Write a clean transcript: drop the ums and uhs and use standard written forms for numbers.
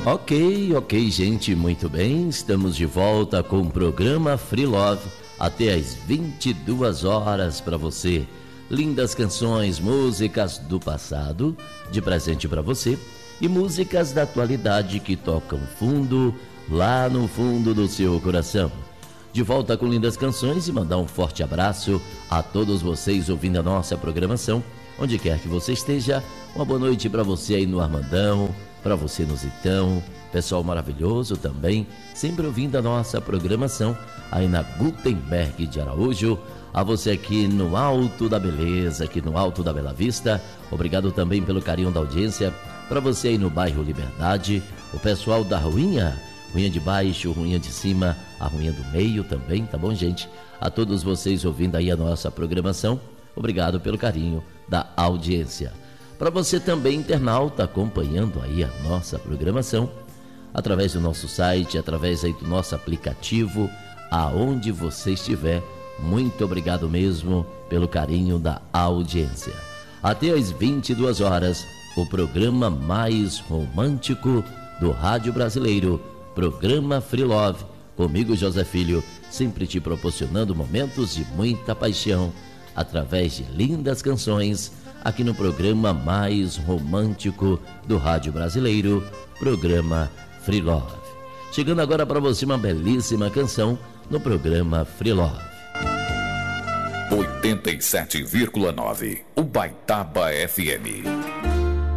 Ok, gente, muito bem. Estamos de volta com o programa Free Love até às 22 horas para você. Lindas canções, músicas do passado, de presente para você, e músicas da atualidade que tocam fundo, lá no fundo do seu coração. De volta com lindas canções e mandar um forte abraço a todos vocês ouvindo a nossa programação, onde quer que você esteja. Uma boa noite para você aí no Armandão, para você no Zitão, pessoal maravilhoso também, sempre ouvindo a nossa programação aí na Gutenberg de Araújo. A você aqui no Alto da Beleza, aqui no Alto da Bela Vista, obrigado também pelo carinho da audiência. Para você aí no bairro Liberdade, o pessoal da Ruinha de baixo, Ruinha de cima, a Ruinha do meio também, tá bom, gente? A todos vocês ouvindo aí a nossa programação, obrigado pelo carinho da audiência. Para você também, internauta, acompanhando aí a nossa programação, através do nosso site, através aí do nosso aplicativo, aonde você estiver, muito obrigado mesmo pelo carinho da audiência. Até às 22 horas, o programa mais romântico do rádio brasileiro, programa Free Love, comigo José Filho, sempre te proporcionando momentos de muita paixão, através de lindas canções, aqui no programa mais romântico do rádio brasileiro, programa Free Love. Chegando agora para você uma belíssima canção no programa Free Love. 87,9 Ubaitaba FM.